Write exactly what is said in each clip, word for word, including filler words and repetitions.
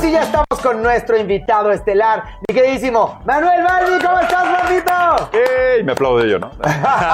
sí ya estamos con nuestro invitado estelar, mi queridísimo Manuel Balbi. ¿Cómo estás, papito? ¡Ey! Me aplaudo yo, ¿no?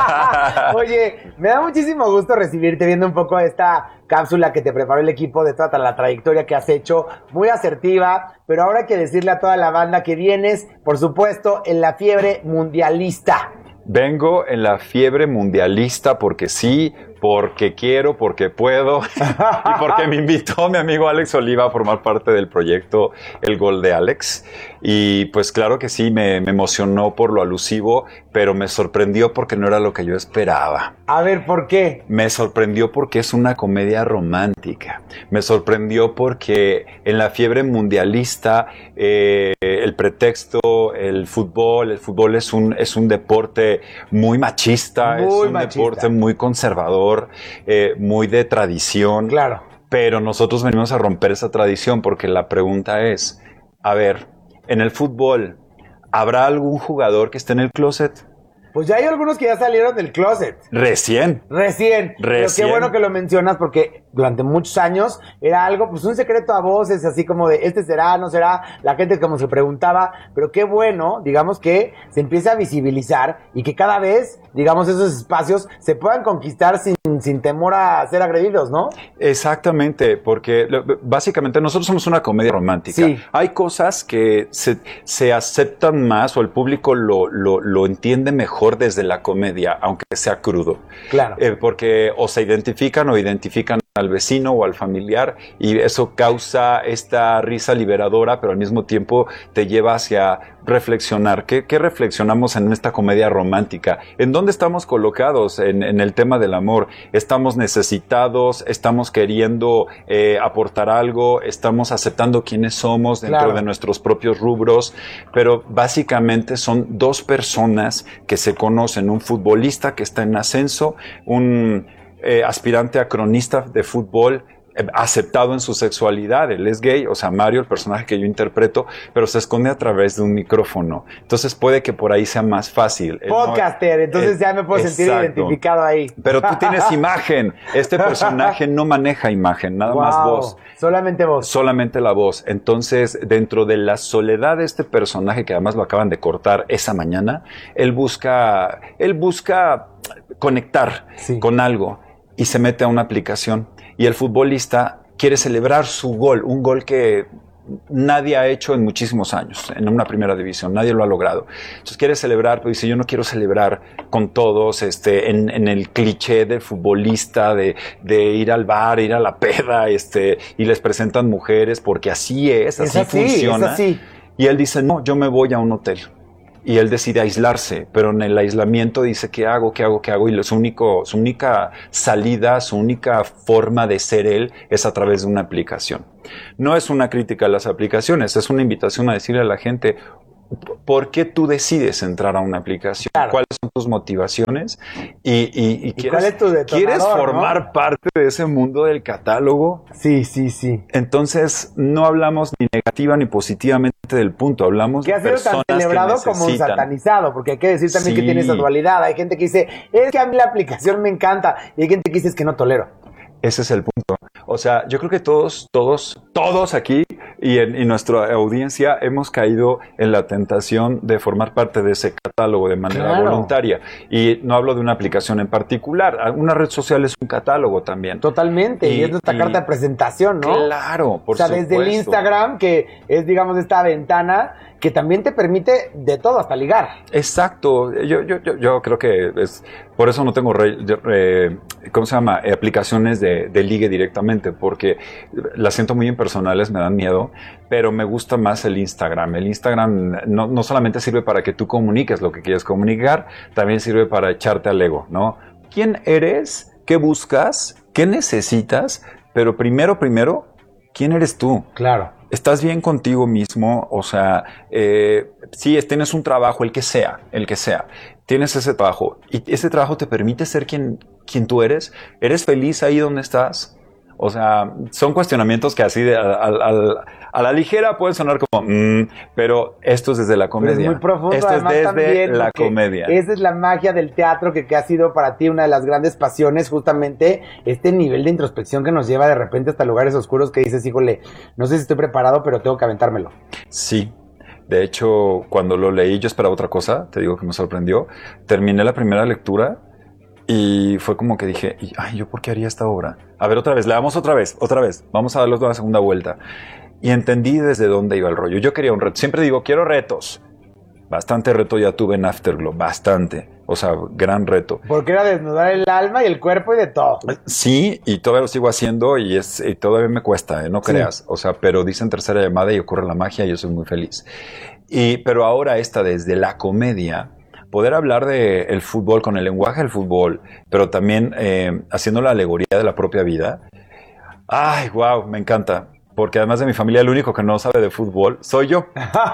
Oye, me da muchísimo gusto recibirte viendo un poco esta cápsula que te preparó el equipo de toda la trayectoria que has hecho, muy asertiva, pero ahora hay que decirle a toda la banda que vienes, por supuesto, en la fiebre mundialista. Vengo en la fiebre mundialista porque sí, porque quiero, porque puedo y porque me invitó mi amigo Alex Oliva a formar parte del proyecto El Gol de Alex. Y pues claro que sí, me, me emocionó por lo alusivo, pero me sorprendió porque no era lo que yo esperaba. A ver, ¿por qué? Me sorprendió porque es una comedia romántica. Me sorprendió porque en la fiebre mundialista eh, el pretexto, el fútbol, el fútbol es un, es un deporte muy machista, muy es un machista. deporte muy conservador, eh, muy de tradición. Claro. Pero nosotros venimos a romper esa tradición porque la pregunta es, a ver, en el fútbol, ¿habrá algún jugador que esté en el closet? Pues ya hay algunos que ya salieron del closet. Recién. Recién. Recién. Pero qué bueno que lo mencionas porque durante muchos años era algo, pues un secreto a voces, así como de este será, no será, la gente como se preguntaba, pero qué bueno, digamos, que se empiece a visibilizar y que cada vez, digamos, esos espacios se puedan conquistar sin, sin temor a ser agredidos, ¿no? Exactamente, porque básicamente nosotros somos una comedia romántica. Sí. Hay cosas que se, se aceptan más o el público lo, lo, lo entiende mejor desde la comedia, aunque sea crudo. Claro. Eh, porque o se identifican o identifican al vecino o al familiar y eso causa esta risa liberadora, pero al mismo tiempo te lleva hacia reflexionar. ¿Qué, qué reflexionamos en esta comedia romántica? ¿En dónde estamos colocados en, en el tema del amor? ¿Estamos necesitados? ¿Estamos queriendo eh, aportar algo? ¿Estamos aceptando quiénes somos dentro Claro. de nuestros propios rubros? Pero básicamente son dos personas que se conocen, un futbolista que está en ascenso, un Eh, aspirante a cronista de fútbol, eh, aceptado en su sexualidad, él es gay, o sea, Mario, el personaje que yo interpreto, pero se esconde a través de un micrófono, entonces puede que por ahí sea más fácil. Él Podcaster, no, entonces eh, ya me puedo sentir exacto. identificado ahí. Pero tú tienes imagen, este personaje no maneja imagen, nada wow, más voz. Solamente voz. Solamente la voz. Entonces, dentro de la soledad de este personaje, que además lo acaban de cortar esa mañana, él busca, él busca conectar Sí. con algo y se mete a una aplicación. Y el futbolista quiere celebrar su gol, un gol que nadie ha hecho en muchísimos años, en una primera división, nadie lo ha logrado. Entonces quiere celebrar, pero dice, yo no quiero celebrar con todos, este, en, en el cliché del futbolista, de, de ir al bar, ir a la peda, este, y les presentan mujeres, porque así es, así, Es así, funciona. es así. Y él dice, no, yo me voy a un hotel. Y él decide aislarse, pero en el aislamiento dice, ¿qué hago? ¿Qué hago? ¿Qué hago? Y su, único, su única salida, su única forma de ser él es a través de una aplicación. No es una crítica a las aplicaciones, es una invitación a decirle a la gente, ¿por qué tú decides entrar a una aplicación? Claro. ¿Cuáles son tus motivaciones? Y, y, y, ¿Y quieres, cuál es tu detonador, ¿quieres formar no? parte de ese mundo del catálogo? Sí, sí, sí. Entonces, no hablamos ni negativa ni positivamente del punto, hablamos Que de ha sido personas tan celebrado que como necesitan. satanizado, porque hay que decir también Sí. que tiene esa dualidad. Hay gente que dice, es que a mí la aplicación me encanta, y hay gente que dice, es que no tolero. Ese es el punto. O sea, yo creo que todos, todos, todos aquí y en y nuestra audiencia hemos caído en la tentación de formar parte de ese catálogo de manera Claro. voluntaria. Y no hablo de una aplicación en particular. Una red social es un catálogo también. Totalmente, y, Y- es nuestra y- carta de presentación, ¿no? Claro, por O sea, supuesto. desde el Instagram, que es, digamos, esta ventana que también te permite de todo, hasta ligar. Exacto. Yo, yo, yo, yo creo que es por eso no tengo re, eh, ¿cómo se llama? Eh, aplicaciones de, de ligue directamente, porque las siento muy impersonales, me dan miedo, pero me gusta más el Instagram. El Instagram no, no solamente sirve para que tú comuniques lo que quieres comunicar, también sirve para echarte al ego, ¿no? ¿Quién eres? ¿Qué buscas? ¿Qué necesitas? Pero primero, primero, ¿quién eres tú? Claro. ¿Estás bien contigo mismo? O sea, eh, sí, tienes un trabajo, el que sea, el que sea. Tienes ese trabajo y ese trabajo te permite ser quien, quien tú eres. ¿Eres feliz ahí donde estás? O sea, son cuestionamientos que así de, a, a, a, a la ligera pueden sonar como, mmm, pero esto es desde la comedia. Pero es muy profundo, esto es desde también, la comedia. Esa es la magia del teatro que, que ha sido para ti una de las grandes pasiones, justamente este nivel de introspección que nos lleva de repente hasta lugares oscuros que dices, híjole, no sé si estoy preparado, pero tengo que aventármelo. Sí. De hecho, cuando lo leí yo esperaba otra cosa, te digo que me sorprendió. Terminé la primera lectura y fue como que dije, ay, ¿yo por qué haría esta obra? A ver, otra vez, leamos otra vez, otra vez, vamos a darle una segunda vuelta. Y entendí desde dónde iba el rollo. Yo quería un reto, siempre digo, quiero retos. Bastante reto ya tuve en Afterglow, bastante. O sea, gran reto. Porque era desnudar el alma y el cuerpo y de todo. Sí, y todavía lo sigo haciendo y, es, y todavía me cuesta, ¿eh? No creas. Sí. O sea, pero dicen tercera llamada y ocurre la magia y yo soy muy feliz. Y, pero ahora esta desde la comedia, poder hablar del fútbol con el lenguaje del fútbol, pero también eh, haciendo la alegoría de la propia vida. Ay, wow, me encanta. Porque además de mi familia, el único que no sabe de fútbol soy yo.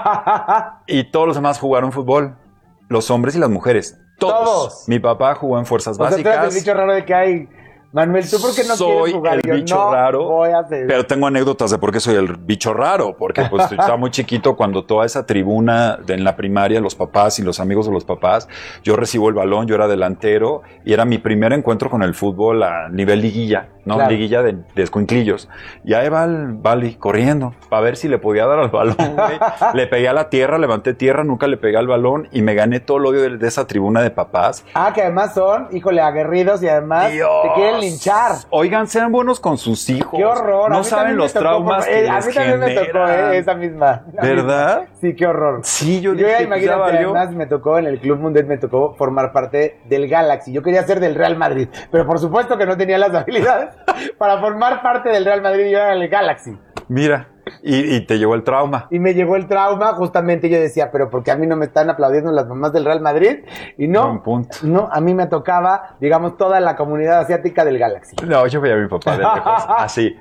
Y todos los demás jugaron fútbol. Los hombres y las mujeres. Todos. Todos. Mi papá jugó en fuerzas o básicas. Sea, tú eres el bicho raro de que hay... Manuel, ¿tú por qué no soy quieres jugar? el yo, bicho no raro, voy a hacer... pero tengo anécdotas de por qué soy el bicho raro, porque pues estaba muy chiquito cuando toda esa tribuna de, en la primaria, los papás y los amigos de los papás, yo recibo el balón, yo era delantero y era mi primer encuentro con el fútbol a nivel liguilla, ¿no? Claro. Liguilla de, de escuinclillos. Y ahí va el Bali corriendo para ver si le podía dar al balón, güey. Le pegué a la tierra, levanté tierra, nunca le pegué al balón y me gané todo el odio de, de esa tribuna de papás. Ah, que además son, híjole, aguerridos y además Dios. te quieren linchar. Oigan, sean buenos con sus hijos. Qué horror. No saben los traumas que eh, A mí también me tocó eh, esa misma. ¿Verdad? Misma. Sí, qué horror. Sí, yo, yo dije, ya imagínate, pues ya además me tocó en el Club Mundet, me tocó formar parte del Galaxy. Yo quería ser del Real Madrid, pero por supuesto que no tenía las habilidades para formar parte del Real Madrid. Yo era el Galaxy. Mira. Y, y te llegó el trauma. Y me llegó el trauma, justamente yo decía, pero ¿por qué a mí no me están aplaudiendo las mamás del Real Madrid? Y no, Buen punto. no, a mí me tocaba, digamos, toda la comunidad asiática del Galaxy. No, yo veía a mi papá de lejos, así.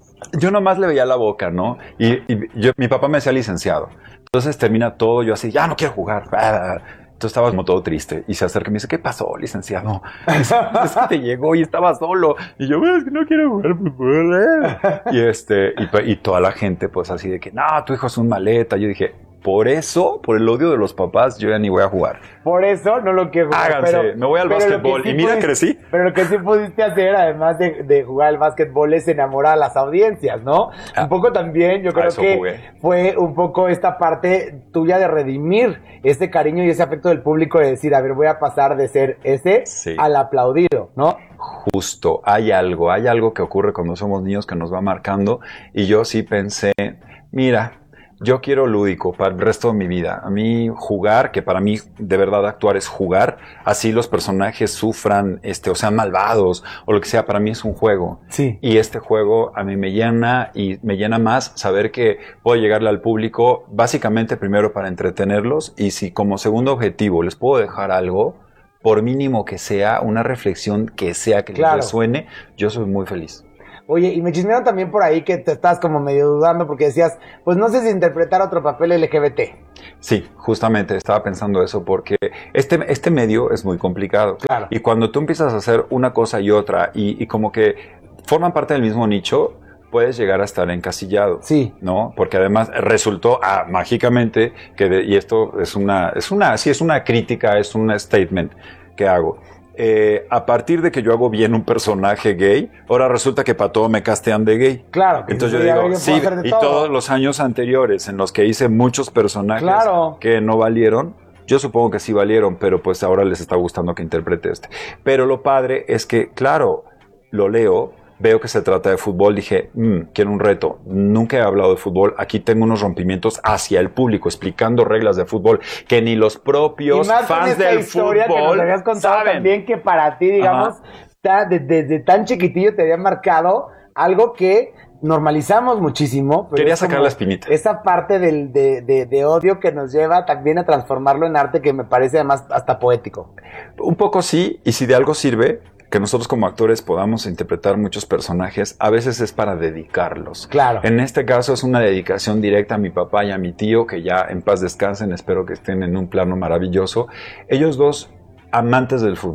Yo nomás le veía la boca, ¿no? Y, y yo, mi papá me hacía licenciado. Entonces termina todo, yo así, ya no quiero jugar. Entonces estaba como todo triste y se acerca y me dice, ¿qué pasó, licenciado? Es, es que te llegó y estaba solo. Y yo, es que no quiero jugar fútbol. ¿eh? Y, este, y, y toda la gente pues así de que, no, tu hijo es un maleta. Yo dije, por eso, por el odio de los papás, yo ya ni voy a jugar. Por eso no lo quiero jugar. Háganse, pero, me voy al básquetbol. Sí y mira, pudiste, crecí. Pero lo que sí pudiste hacer, además de, de jugar al básquetbol, es enamorar a las audiencias, ¿no? Ah, un poco también, yo creo que jugué. Fue un poco esta parte tuya de redimir ese cariño y ese afecto del público de decir, a ver, voy a pasar de ser ese sí. al aplaudido, ¿no? Justo, hay algo, hay algo que ocurre cuando somos niños que nos va marcando y yo sí pensé, mira, yo quiero lúdico para el resto de mi vida. A mí jugar, que para mí de verdad actuar es jugar, así los personajes sufran, este, o sean malvados, o lo que sea, para mí es un juego. Sí. Y este juego a mí me llena, y me llena más saber que puedo llegarle al público, básicamente primero para entretenerlos, y si como segundo objetivo les puedo dejar algo, por mínimo que sea, una reflexión que sea que claro. les resuene, yo soy muy feliz. Oye, y me chismearon también por ahí que te estás como medio dudando porque decías, pues no sé si interpretar otro papel L G B T. Sí, justamente estaba pensando eso porque este, este medio es muy complicado. Claro. Y cuando tú empiezas a hacer una cosa y otra y, y como que forman parte del mismo nicho, puedes llegar a estar encasillado. Sí. ¿No? Porque además resultó ah, mágicamente que, de, y esto es una, es una, sí es una crítica, es un statement que hago. Eh, a partir de que yo hago bien un personaje gay, ahora resulta que para todo me castean de gay. Claro. Entonces yo digo, sí, y todo. Todos los años anteriores en los que hice muchos personajes claro. que no valieron, yo supongo que sí valieron, pero pues ahora les está gustando que interprete este. Pero lo padre es que, claro, lo leo, veo que se trata de fútbol, dije, mmm, quiero un reto. Nunca he hablado de fútbol. Aquí tengo unos rompimientos hacia el público, explicando reglas de fútbol que ni los propios y más fans con esta del historia fútbol que nos habías contado saben. También que para ti, digamos, ta, desde, desde tan chiquitillo te había marcado algo que normalizamos muchísimo. Pero quería sacar la espinita. Esa parte del, de, de, de odio que nos lleva también a transformarlo en arte que me parece además hasta poético. Un poco sí, y si de algo sirve que nosotros como actores podamos interpretar muchos personajes, a veces es para dedicarlos. Claro. En este caso es una dedicación directa a mi papá y a mi tío, que ya en paz descansen, espero que estén en un plano maravilloso. Ellos dos, amantes del fútbol.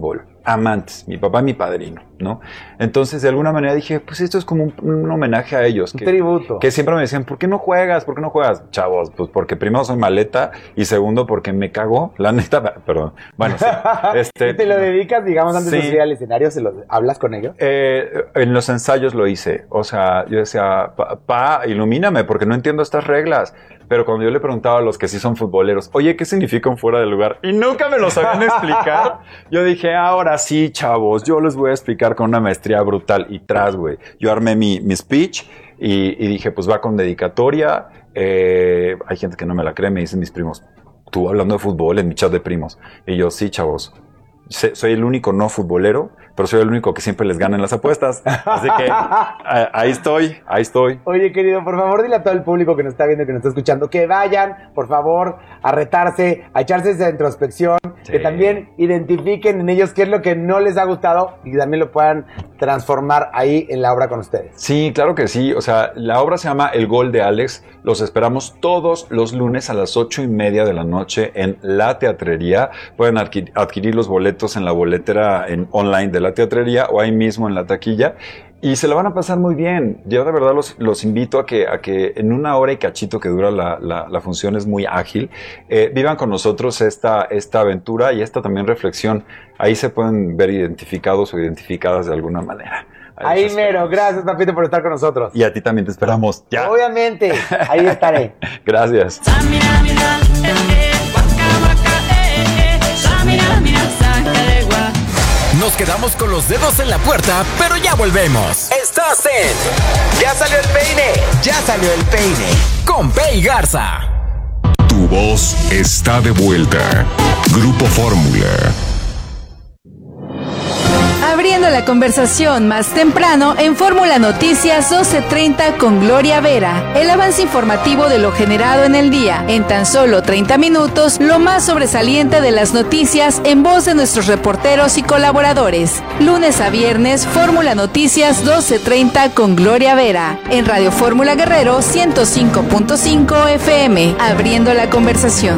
amantes, mi papá y mi padrino, ¿no? Entonces, de alguna manera dije, pues esto es como un, un homenaje a ellos. Un que, tributo. Que siempre me decían, ¿por qué no juegas? ¿Por qué no juegas? Chavos, pues porque primero soy maleta y segundo porque me cago, la neta, perdón. Bueno, sí. Este, ¿Y te lo dedicas, digamos, antes sí. de subir al escenario? ¿Se lo hablas con ellos? Eh, en los ensayos lo hice. O sea, yo decía, pa, pa, ilumíname porque no entiendo estas reglas. Pero cuando yo le preguntaba a los que sí son futboleros, oye, ¿qué significa un fuera de lugar? Y nunca me lo sabían explicar. Yo dije, ahora sí, chavos, yo les voy a explicar con una maestría brutal. Y tras, güey, yo armé mi, mi speech y, y dije, pues va con dedicatoria. Eh, hay gente que no me la cree, me dicen mis primos, tú hablando de fútbol en mi chat de primos. Y yo, sí, chavos, soy el único no futbolero, pero soy el único que siempre les gana en las apuestas. Así que a, ahí estoy, ahí estoy. Oye, querido, por favor, dile a todo el público que nos está viendo y que nos está escuchando que vayan, por favor, a retarse, a echarse esa introspección, sí. Que también identifiquen en ellos qué es lo que no les ha gustado y también lo puedan transformar ahí en la obra con ustedes. Sí, claro que sí. O sea, la obra se llama El Gol de Alex. Los esperamos todos los lunes a las ocho y media de la noche en La Teatrería. Pueden adquirir, adquirir los boletos en la boletera en online de la teatrería o ahí mismo en la taquilla y se la van a pasar muy bien. Yo de verdad los, los invito a que, a que en una hora y cachito que dura la, la, la función, es muy ágil, eh, vivan con nosotros esta, esta aventura y esta también reflexión. Ahí se pueden ver identificados o identificadas de alguna manera. Ahí, ahí mero, gracias papito por estar con nosotros. Y a ti también te esperamos. Ya. Obviamente, ahí estaré. Gracias. Nos quedamos con los dedos en la puerta, pero ya volvemos. Estás en Ya salió el peine, ya salió el peine. Con Pei Garza. Tu voz está de vuelta. Grupo Fórmula. Abriendo la conversación más temprano en Fórmula Noticias doce treinta con Gloria Vera. El avance informativo de lo generado en el día. En tan solo treinta minutos, lo más sobresaliente de las noticias en voz de nuestros reporteros y colaboradores. Lunes a viernes, Fórmula Noticias doce treinta con Gloria Vera. En Radio Fórmula Guerrero ciento cinco punto cinco F M. Abriendo la conversación.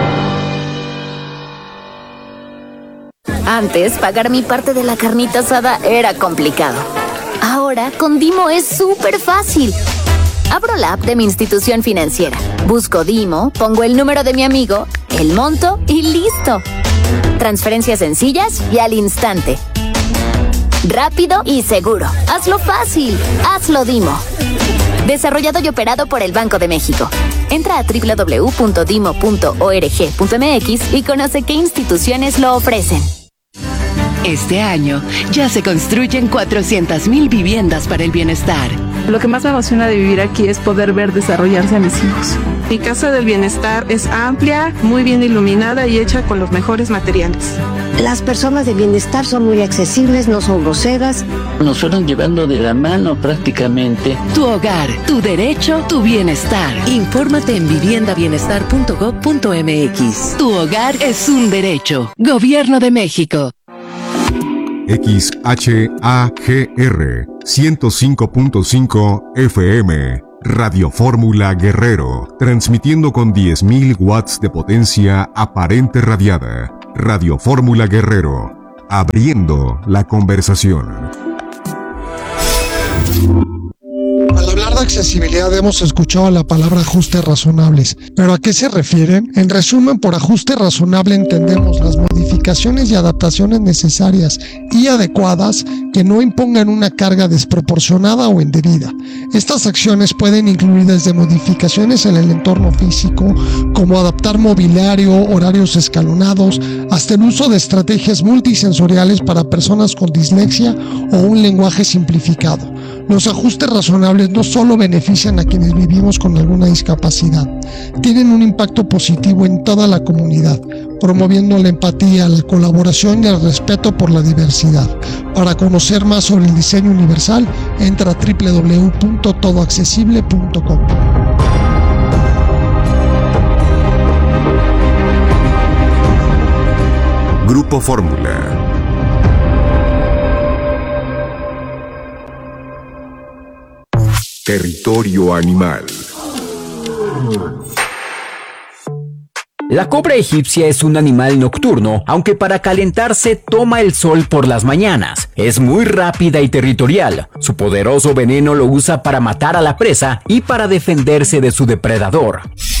Antes, pagar mi parte de la carnita asada era complicado. Ahora, con Dimo es súper fácil. Abro la app de mi institución financiera, busco Dimo, pongo el número de mi amigo, el monto y listo. Transferencias sencillas y al instante. Rápido y seguro. Hazlo fácil. Hazlo Dimo. Desarrollado y operado por el Banco de México. Entra a doble u doble u doble u punto dimo punto org punto m x y conoce qué instituciones lo ofrecen. Este año ya se construyen cuatrocientas mil viviendas para el bienestar. Lo que más me emociona de vivir aquí es poder ver desarrollarse a mis hijos. Mi Casa del Bienestar es amplia, muy bien iluminada y hecha con los mejores materiales. Las personas de bienestar son muy accesibles, no son groseras. Nos fueron llevando de la mano prácticamente. Tu hogar, tu derecho, tu bienestar. Infórmate en vivienda bienestar punto gob punto m x. Tu hogar es un derecho. Gobierno de México. X H A G R ciento cinco punto cinco F M, Radio Fórmula Guerrero, transmitiendo con diez mil watts de potencia aparente radiada. Radio Fórmula Guerrero, abriendo la conversación. Al hablar de accesibilidad hemos escuchado la palabra ajustes razonables, pero ¿a qué se refieren? En resumen, por ajuste razonable entendemos las modificaciones y adaptaciones necesarias y adecuadas que no impongan una carga desproporcionada o indebida. Estas acciones pueden incluir desde modificaciones en el entorno físico, como adaptar mobiliario, horarios escalonados, hasta el uso de estrategias multisensoriales para personas con dislexia o un lenguaje simplificado. Los ajustes razonables no solo benefician a quienes vivimos con alguna discapacidad, tienen un impacto positivo en toda la comunidad, promoviendo la empatía, la colaboración y el respeto por la diversidad. Para conocer más sobre el diseño universal, entra a doble u doble u doble u punto todo accesible punto com. Grupo Fórmula. Territorio Animal. La cobra egipcia es un animal nocturno, aunque para calentarse toma el sol por las mañanas. Es muy rápida y territorial. Su poderoso veneno lo usa para matar a la presa y para defenderse de su depredador.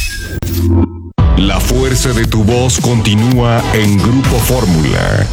La fuerza de tu voz continúa en Grupo Fórmula.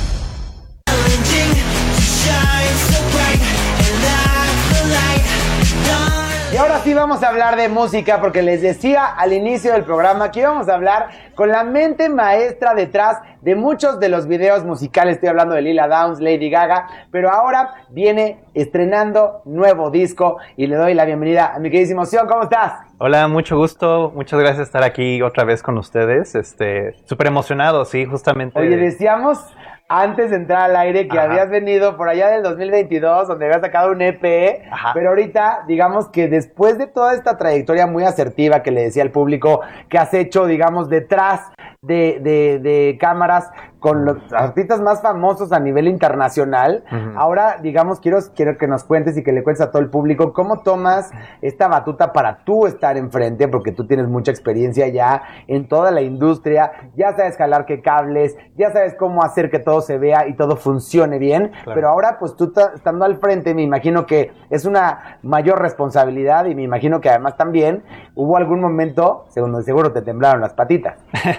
Y ahora sí vamos a hablar de música, porque les decía al inicio del programa que íbamos a hablar con la mente maestra detrás de muchos de los videos musicales. Estoy hablando de Lila Downs, Lady Gaga, pero ahora viene estrenando nuevo disco y le doy la bienvenida a mi queridísimo Sion. ¿Cómo estás? Hola, mucho gusto, muchas gracias por estar aquí otra vez con ustedes, este, súper emocionado, sí, justamente. Oye, decíamos antes de entrar al aire que Ajá. habías venido por allá del dos mil veintidós, donde habías sacado un E P, Ajá. pero ahorita, digamos que después de toda esta trayectoria muy asertiva que le decía al público que has hecho, digamos, detrás de, de, de cámaras con los artistas más famosos a nivel internacional, uh-huh. ahora, digamos, quiero, quiero que nos cuentes y que le cuentes a todo el público cómo tomas esta batuta para tú estar enfrente, porque tú tienes mucha experiencia ya en toda la industria, ya sabes jalar qué cables, ya sabes cómo hacer que todo se vea y todo funcione bien, claro. pero ahora, pues tú t- estando al frente, me imagino que es una mayor responsabilidad y me imagino que además también hubo algún momento, según seguro te temblaron las patitas.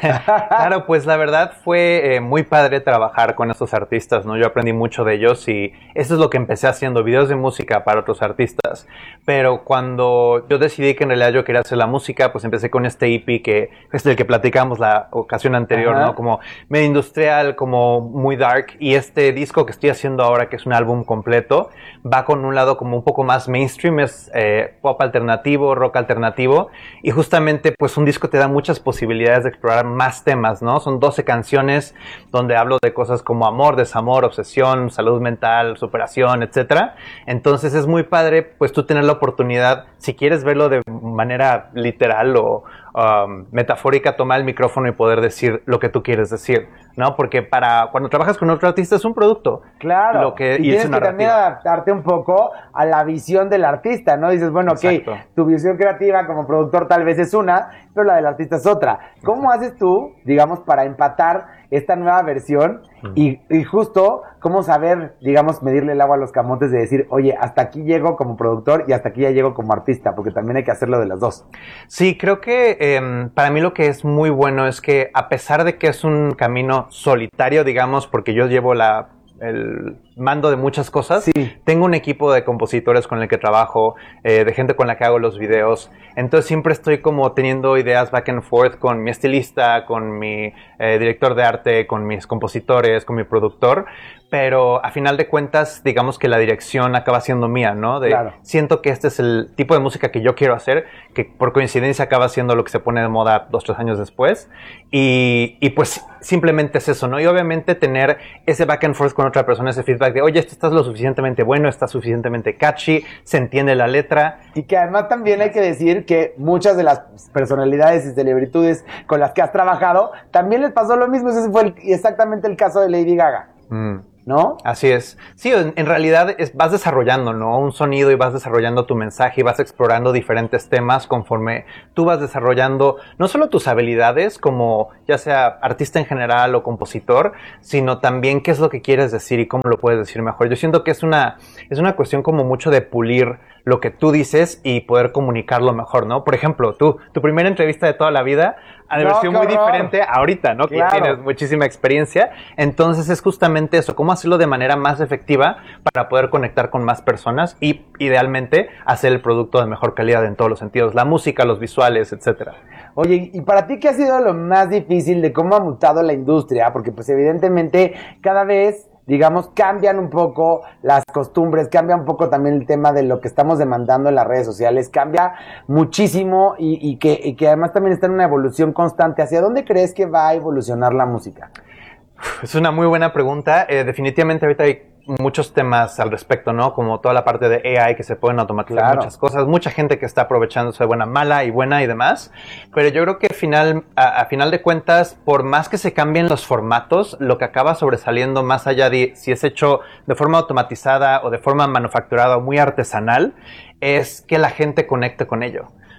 Claro, pues la verdad fue eh, muy padre trabajar con estos artistas, ¿no? Yo aprendí mucho de ellos y eso es lo que empecé haciendo, videos de música para otros artistas. Pero cuando yo decidí que en realidad yo quería hacer la música, pues empecé con este E P que es el que platicamos la ocasión anterior, Ajá. ¿no? Como medio industrial, como muy dark. Y este disco que estoy haciendo ahora, que es un álbum completo, va con un lado como un poco más mainstream, es eh, pop alternativo, rock alternativo. Y justamente, pues un disco te da muchas posibilidades de explorar más temas, ¿no? Son doce canciones donde hablo de cosas como amor, desamor, obsesión, salud mental, superación, etcétera. Entonces es muy padre, pues tú tener la oportunidad, si quieres verlo de manera literal o um, metafórica, tomar el micrófono y poder decir lo que tú quieres decir, ¿no? Porque para cuando trabajas con otro artista es un producto. Claro. Lo que, y, y tienes que también adaptarte un poco a la visión del artista, ¿no? Dices, bueno, ok, Exacto. tu visión creativa como productor tal vez es una, pero la del artista es otra. ¿Cómo Exacto. haces tú, digamos, para empatar esta nueva versión uh-huh. y, y justo cómo saber, digamos, medirle el agua a los camotes de decir, oye, hasta aquí llego como productor y hasta aquí ya llego como artista, porque también hay que hacerlo de las dos? Sí, creo que eh, para mí lo que es muy bueno es que a pesar de que es un camino solitario, digamos, porque yo llevo la el mando de muchas cosas, sí. tengo un equipo de compositores con el que trabajo, eh, de gente con la que hago los videos, entonces siempre estoy como teniendo ideas back and forth con mi estilista, con mi eh, director de arte, con mis compositores, con mi productor, pero a final de cuentas, digamos que la dirección acaba siendo mía, ¿no? De, claro. Siento que este es el tipo de música que yo quiero hacer, que por coincidencia acaba siendo lo que se pone de moda dos, tres años después, y, y pues simplemente es eso, ¿no? Y obviamente tener ese back and forth con otra persona, ese feedback de, oye, esto está lo suficientemente bueno, está suficientemente catchy, se entiende la letra. Y que además también hay que decir que muchas de las personalidades y celebritudes con las que has trabajado, también les pasó lo mismo. Ese fue el, exactamente el caso de Lady Gaga. Mm. ¿No? Así es. Sí, en, en realidad es, vas desarrollando, ¿no? Un sonido y vas desarrollando tu mensaje y vas explorando diferentes temas conforme tú vas desarrollando no solo tus habilidades como ya sea artista en general o compositor, sino también qué es lo que quieres decir y cómo lo puedes decir mejor. Yo siento que es una, es una cuestión como mucho de pulir lo que tú dices y poder comunicarlo mejor, ¿no? Por ejemplo, tú, tu primera entrevista de toda la vida ha de haber sido muy diferente ahorita, ¿no? Claro. Que tienes muchísima experiencia. Entonces es justamente eso, cómo hacerlo de manera más efectiva para poder conectar con más personas y idealmente hacer el producto de mejor calidad en todos los sentidos, la música, los visuales, etcétera. Oye, ¿y para ti qué ha sido lo más difícil de cómo ha mutado la industria? Porque pues evidentemente cada vez, digamos, cambian un poco las costumbres, cambia un poco también el tema de lo que estamos demandando en las redes sociales, cambia muchísimo y, y, que, y que además también está en una evolución constante. ¿Hacia dónde crees que va a evolucionar la música? Es una muy buena pregunta. Eh, definitivamente ahorita hay muchos temas al respecto, ¿no? Como toda la parte de A I que se pueden automatizar claro. muchas cosas, mucha gente que está aprovechándose de buena, mala y buena y demás, pero yo creo que al final, a, a final de cuentas, por más que se cambien los formatos, lo que acaba sobresaliendo más allá de si es hecho de forma automatizada o de forma manufacturada o muy artesanal, es que la gente conecte con ello.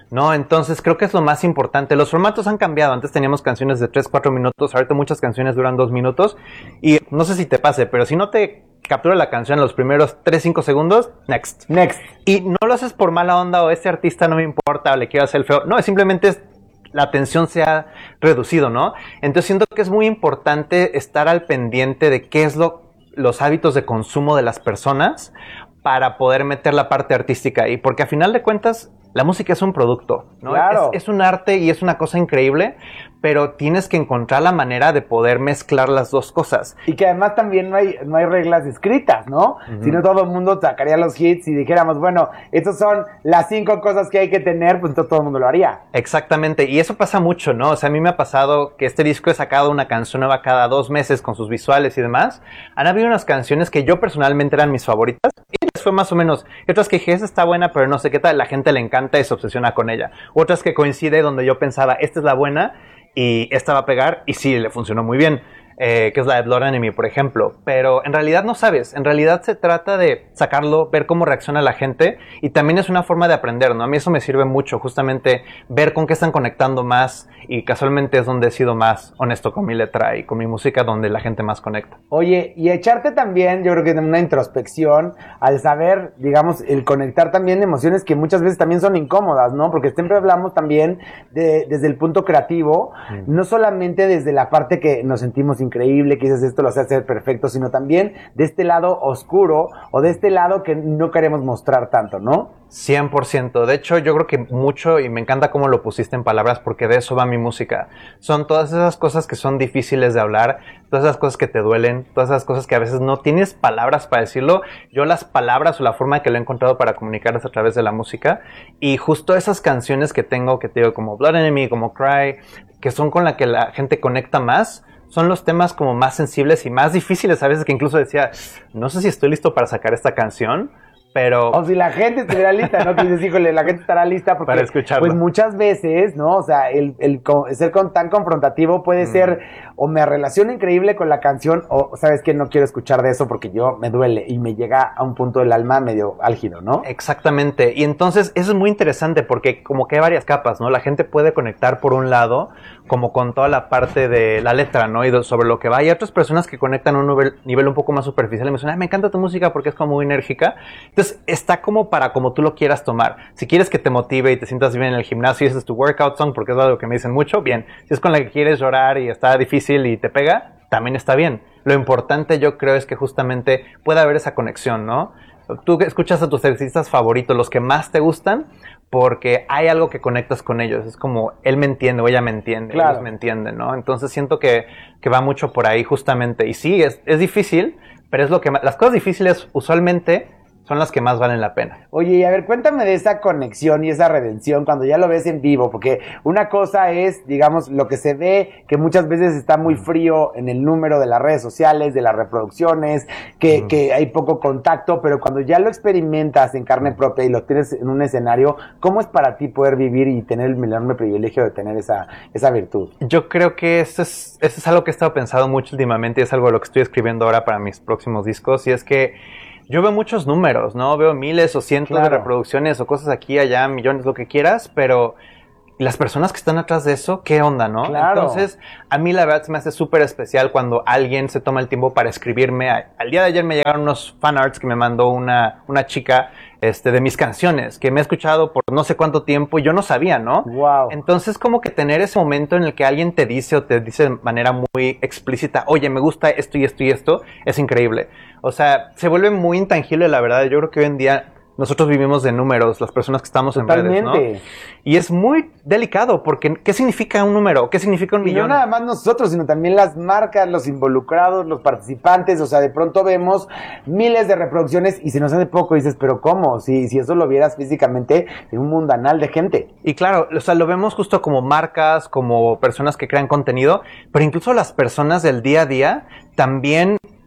¿no? Entonces creo que es lo más importante. Los formatos han cambiado. Antes teníamos canciones de tres, cuatro minutos. Ahorita muchas canciones duran dos minutos. Y no sé si te pase, pero si no te captura la canción en los primeros tres, cinco segundos, next. Next. Y no lo haces por mala onda o este artista no me importa o le quiero hacer el feo. No, es simplemente es, la atención se ha reducido, ¿no? Entonces siento que es muy importante estar al pendiente de qué es lo, los hábitos de consumo de las personas para poder meter la parte artística ahí. Porque a final de cuentas, la música es un producto, ¿no? Claro. Es, es un arte y es una cosa increíble, pero tienes que encontrar la manera de poder mezclar las dos cosas. Y que además también no hay, no hay reglas escritas, ¿no? Uh-huh. Si no, todo el mundo sacaría los hits y dijéramos, bueno, estas son las cinco cosas que hay que tener, pues entonces todo el mundo lo haría. Exactamente, y eso pasa mucho, ¿no? O sea, a mí me ha pasado que este disco he sacado una canción nueva cada dos meses con sus visuales y demás. Han habido unas canciones que yo personalmente eran mis favoritas y les fue más o menos. Y otras que dije, esta está buena, pero no sé qué tal, la gente le encanta y se obsesiona con ella. Otras que coincide donde yo pensaba, esta es la buena y esta va a pegar y sí, le funcionó muy bien. Eh, que es la de Blood Enemy, por ejemplo. Pero en realidad no sabes. En realidad se trata de sacarlo, ver cómo reacciona la gente y también es una forma de aprender, ¿no? A mí eso me sirve mucho, justamente ver con qué están conectando más y casualmente es donde he sido más honesto con mi letra y con mi música, donde la gente más conecta. Oye, y echarte también, yo creo que en una introspección, al saber, digamos, el conectar también emociones que muchas veces también son incómodas, ¿no? Porque siempre hablamos también de, desde el punto creativo, mm. no solamente desde la parte que nos sentimos increíble, que dices esto lo hace hacer perfecto, sino también de este lado oscuro o de este lado que no queremos mostrar tanto, ¿no? cien por ciento. De hecho, yo creo que mucho, y me encanta cómo lo pusiste en palabras, porque de eso va mi música. Son todas esas cosas que son difíciles de hablar, todas esas cosas que te duelen, todas esas cosas que a veces no tienes palabras para decirlo. Yo las palabras o la forma que lo he encontrado para comunicar es a través de la música. Y justo esas canciones que tengo, que te digo, como Blood Enemy, como Cry, que son con la que la gente conecta más, son los temas como más sensibles y más difíciles a veces, que incluso decía, no sé si estoy listo para sacar esta canción, pero... O si la gente estuviera lista, ¿no? Que dices, híjole, la gente estará lista porque... Para escucharlo. Pues muchas veces, ¿no? O sea, el, el, el ser con, tan confrontativo puede mm. ser o me relaciono increíble con la canción o, ¿sabes qué? No quiero escuchar de eso porque yo me duele y me llega a un punto del alma medio álgido, ¿no? Exactamente. Y entonces eso es muy interesante porque como que hay varias capas, ¿no? La gente puede conectar por un lado como con toda la parte de la letra, ¿no? Y sobre lo que va. Hay otras personas que conectan a un nivel, nivel un poco más superficial y me dicen, ay, me encanta tu música porque es como muy enérgica. Entonces, está como para como tú lo quieras tomar. Si quieres que te motive y te sientas bien en el gimnasio y ese es tu workout song, porque es algo que me dicen mucho, bien. Si es con la que quieres llorar y está difícil y te pega, también está bien. Lo importante yo creo es que justamente pueda haber esa conexión, ¿no? Tú escuchas a tus artistas favoritos, los que más te gustan, porque hay algo que conectas con ellos. Es como, él me entiende o ella me entiende, claro. Ellos me entienden, ¿no? Entonces siento que, que va mucho por ahí justamente. Y sí, es, es difícil, pero es lo que más, las cosas difíciles usualmente son las que más valen la pena. Oye, y a ver, cuéntame de esa conexión y esa redención cuando ya lo ves en vivo, porque una cosa es, digamos, lo que se ve, que muchas veces está muy frío en el número de las redes sociales, de las reproducciones, que, mm. que hay poco contacto, pero cuando ya lo experimentas en carne propia y lo tienes en un escenario, ¿cómo es para ti poder vivir y tener el enorme privilegio de tener esa, esa virtud? Yo creo que eso es, eso es algo que he estado pensando mucho últimamente y es algo de lo que estoy escribiendo ahora para mis próximos discos, y es que yo veo muchos números, ¿no? Veo miles o cientos claro. de reproducciones o cosas aquí, allá, millones, lo que quieras, pero las personas que están atrás de eso, ¿qué onda, no? Claro. Entonces, a mí la verdad se me hace súper especial cuando alguien se toma el tiempo para escribirme. Al día de ayer me llegaron unos fanarts que me mandó una, una chica este, de mis canciones, que me ha escuchado por no sé cuánto tiempo y yo no sabía, ¿no? Wow. Entonces, como que tener ese momento en el que alguien te dice o te dice de manera muy explícita, oye, me gusta esto y esto y esto, es increíble. O sea, se vuelve muy intangible, la verdad. Yo creo que hoy en día nosotros vivimos de números, las personas que estamos Totalmente. en redes, ¿no? Y es muy delicado, porque ¿qué significa un número? ¿Qué significa un y millón? Y no nada más nosotros, sino también las marcas, los involucrados, los participantes. O sea, de pronto vemos miles de reproducciones y se nos hace poco y dices, ¿pero cómo? Si, si eso lo vieras físicamente en un mundanal de gente. Y claro, o sea, lo vemos justo como marcas, como personas que crean contenido, pero incluso las personas del día a día también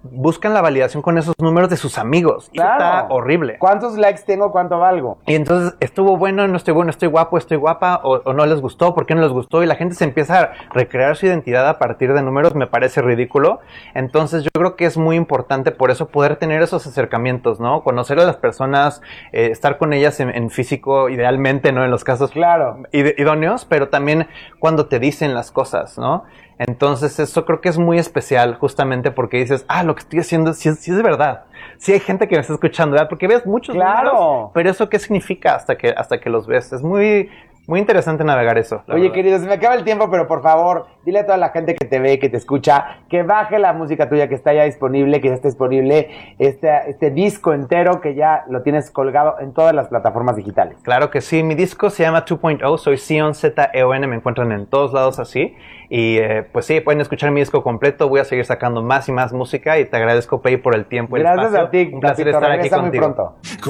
buscan la validación con esos números de sus amigos. Claro. Eso está horrible. ¿Cuántos likes tengo? ¿Cuánto valgo? Y entonces, ¿estuvo bueno? ¿No estoy bueno? ¿Estoy guapo? ¿Estoy guapa? ¿O, o no les gustó? ¿Por qué no les gustó? Y la gente se empieza a recrear su identidad a partir de números. Me parece ridículo. Entonces, yo creo que es muy importante por eso poder tener esos acercamientos, ¿no? Conocer a las personas, eh, estar con ellas en, en físico, idealmente, ¿no? En los casos claro. id- idóneos, pero también cuando te dicen las cosas, ¿no? Entonces eso creo que es muy especial justamente porque dices, ah, lo que estoy haciendo sí, sí es de verdad. Sí hay gente que me está escuchando, ¿verdad? Porque ves muchos claro. números, pero eso qué significa hasta que, hasta que los ves. Es muy, muy interesante navegar eso. Oye, verdad. querido, se me acaba el tiempo, pero por favor, dile a toda la gente que te ve, que te escucha, que baje la música tuya, que está ya disponible, que ya está disponible este, este disco entero, que ya lo tienes colgado en todas las plataformas digitales. Claro que sí, mi disco se llama dos punto cero, soy Zion, Z E O N, me encuentran en todos lados así. Y eh, pues sí, pueden escuchar mi disco completo, voy a seguir sacando más y más música y te agradezco, Pei, por el tiempo y el Gracias espacio. a ti, Un placer Capito, estar aquí regresa muy contigo. pronto.